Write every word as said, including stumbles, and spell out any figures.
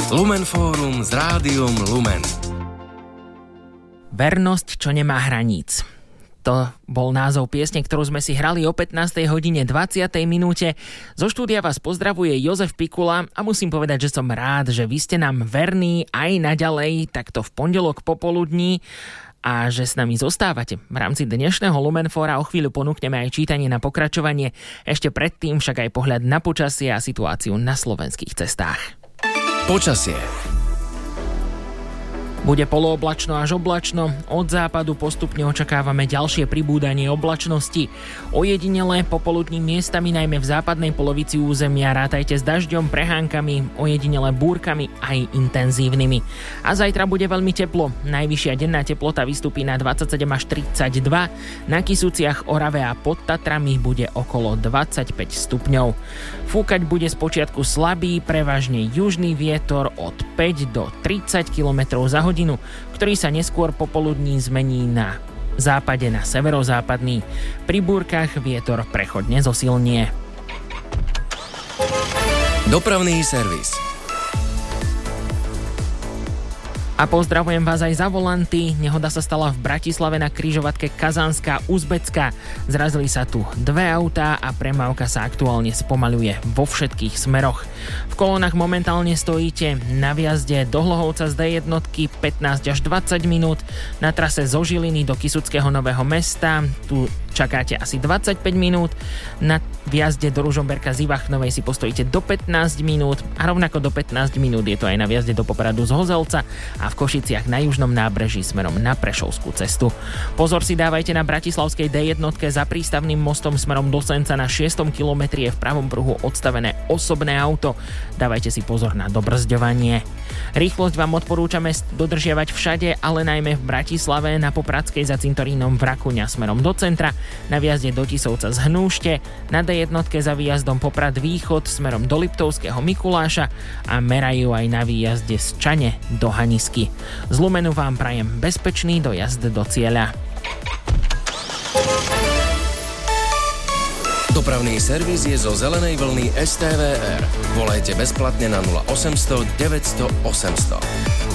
Lumenfórum s Rádiom Lumen. Vernosť, čo nemá hraníc. To bol názov piesne, ktorú sme si hrali o pätnástej hodine dvadsiatej minúte. Zo štúdia vás pozdravuje Jozef Pikula a musím povedať, že som rád, že vy ste nám verní aj naďalej, takto v pondelok popoludní, a že s nami zostávate. V rámci dnešného Lumenfóra o chvíľu ponúkneme aj čítanie na pokračovanie, ešte predtým však aj pohľad na počasie a situáciu na slovenských cestách. Počasie. Bude polooblačno až oblačno, od západu postupne očakávame ďalšie pribúdanie oblačnosti. Ojedinele popoludní miestami najmä v západnej polovici územia rátajte s dažďom, prehánkami, ojedinele búrkami aj intenzívnymi. A zajtra bude veľmi teplo, najvyššia denná teplota vystúpi na dvadsaťsedem až tridsaťdva, na Kysuciach, Orave a pod Tatrami bude okolo dvadsaťpäť stupňov. Fúkať bude spočiatku slabý, prevažne južný vietor od päť do tridsať kilometrov za hodinu, ktorý sa neskôr popoludní zmení na západe na severozápadný. Pri búrkach vietor prechodne zosilnie. Dopravný servis. A pozdravujem vás aj za volanty. Nehoda sa stala v Bratislave na križovatke Kazánska-Uzbecka. Zrazili sa tu dve autá a premávka sa aktuálne spomaľuje vo všetkých smeroch. V kolónach momentálne stojíte na vjazde do Hlohovca z dé jednotky pätnásť až dvadsať minút, na trase zo Žiliny do Kysuckého Nového Mesta tu čakáte asi dvadsaťpäť minút, na vjazde do Ružomberka z Ivachnovej si postojíte do pätnásť minút a rovnako do pätnásť minút je to aj na vjazde do Popradu z Hozelca a v Košiciach na južnom nábreží smerom na Prešovskú cestu. Pozor si dávajte na bratislavskej dé jednotke za prístavným mostom smerom do Senca na šiestom kilometri je v pravom pruhu odstavené osobné auto. Dávajte si pozor na dobrzďovanie. Rýchlosť vám odporúčame dodržiavať všade, ale najmä v Bratislave, na Popradskej za cintorínom Vrakuňa smerom do centra, na vjazde do Tisovca z Hnúšte, na dé jednotke za výjazdom Poprad Východ smerom do Liptovského Mikuláša a merajú aj na výjazde z Čane do Hanisky. Z Lumenu vám prajem bezpečný dojazd do cieľa. Dopravný servis je zo zelenej vlny es té vé er. Volajte bezplatne na nula osemsto deväťsto osemsto.